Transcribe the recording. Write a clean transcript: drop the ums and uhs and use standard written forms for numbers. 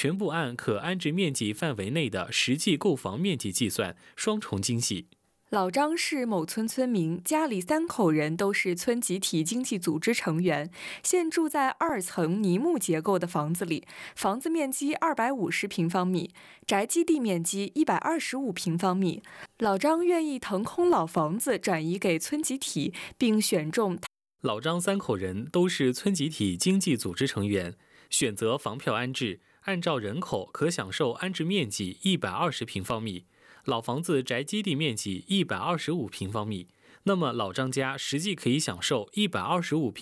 全部按可安置面积范围内的实际购房面积计算，双重惊喜。 老张是某村村民，家里3口人都是村集体经济组织成员，现住在2层泥木结构的房子里，房子面积250平方米，宅基地面积125平方米。老张愿意腾空老房子转移给村集体，并选中。 老张3口人都是村集体经济组织成员，选择房票安置，按照人口可享受安置面积120平方米。老房子宅基地面积125平方米，那么老张家实际可以享受125平